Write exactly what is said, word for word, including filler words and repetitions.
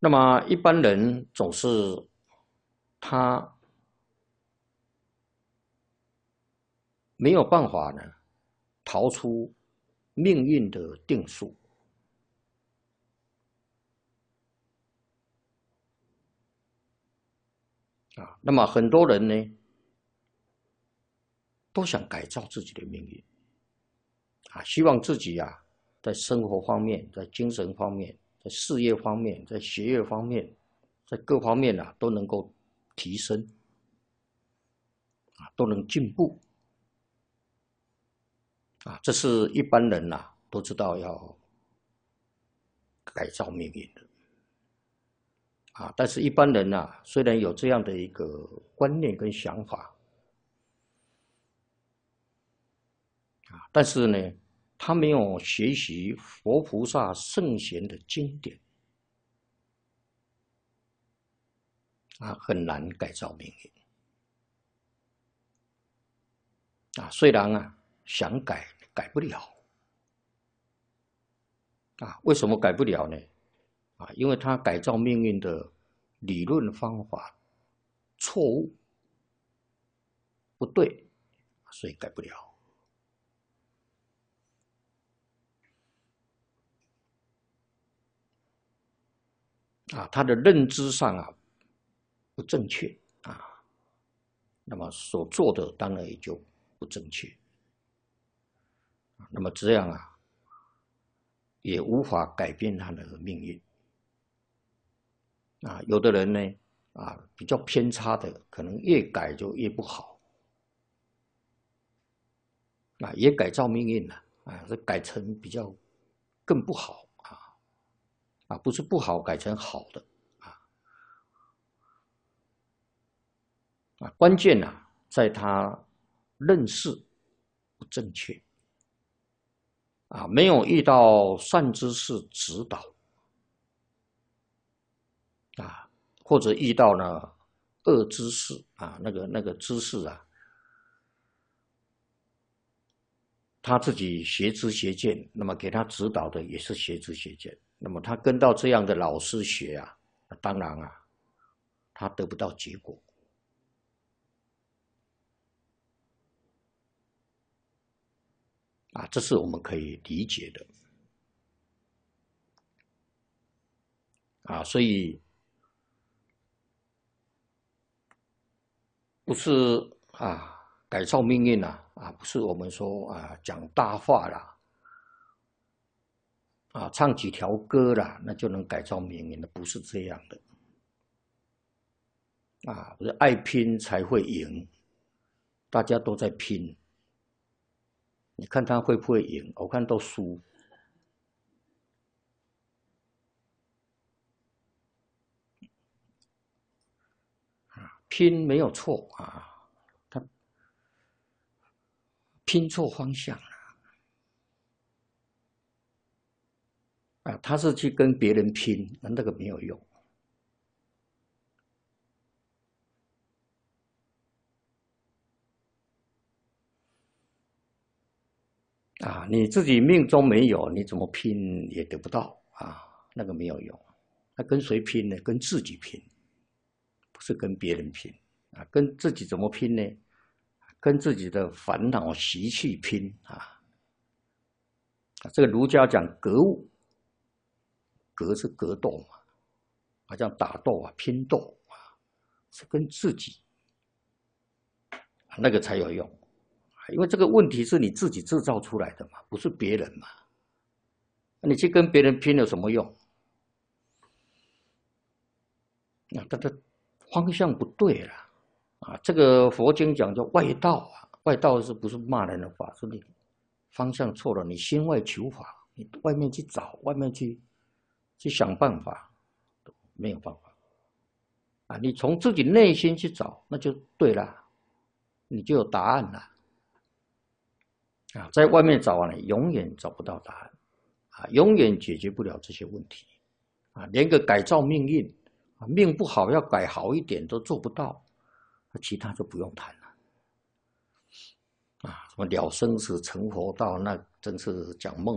那么一般人总是他没有办法呢逃出命运的定数。啊，那么很多人呢都想改造自己的命运，啊，希望自己啊在生活方面、在精神方面、在事业方面、在学业方面，在各方面啊都能够提升，啊，都能进步，啊，这是一般人呐、啊、都知道要改造命运的，啊，但是一般人呐、啊、虽然有这样的一个观念跟想法，啊，但是呢，他没有学习佛菩萨圣贤的经典，啊，很难改造命运。啊，虽然啊想改改不了，啊，为什么改不了呢？啊，因为他改造命运的理论方法错误，不对，所以改不了。啊，他的认知上啊不正确啊，那么所做的当然也就不正确。那么这样啊，也无法改变他的命运。啊，有的人呢，啊，比较偏差的，可能越改就越不好。啊，也改造命运了，啊，这改成比较更不好啊，啊，不是不好改成好的，啊，啊，关键呢、啊、在他认识不正确，啊，没有遇到善知识指导，啊，或者遇到呢恶知识啊，那个那个知识啊。他自己学知学见，那么给他指导的也是学知学见，那么他跟到这样的老师学啊，当然啊，他得不到结果。啊，这是我们可以理解的。啊，所以不是啊改造命运啊，啊不是我们说啊讲大话啦，啊唱几条歌啦，那就能改造命运的，不是这样的。啊，不是爱拼才会赢，大家都在拼，你看他会不会赢？我看都输。拼没有错啊，他拼错方向了啊，他是去跟别人拼，那那个没有用。啊，你自己命中没有，你怎么拼也得不到啊，那个没有用。那跟谁拼呢？跟自己拼，不是跟别人拼啊。跟自己怎么拼呢？跟自己的烦恼习气拼啊。这个儒家讲格物，格是格斗嘛，好像打斗啊、拼斗啊，是跟自己那个才有用。因为这个问题是你自己制造出来的嘛，不是别人嘛。你去跟别人拼有什么用？啊，他的方向不对了啊！这个佛经讲叫外道啊，外道是不是骂人的法？是你方向错了，你心外求法，你外面去找，外面去去想办法，没有办法啊！你从自己内心去找，那就对了，你就有答案了啊！在外面找啊，你永远找不到答案啊，永远解决不了这些问题啊，连个改造命运。命不好要改好一点都做不到，其他就不用谈了。啊，什么了生死成佛道，那真是讲梦。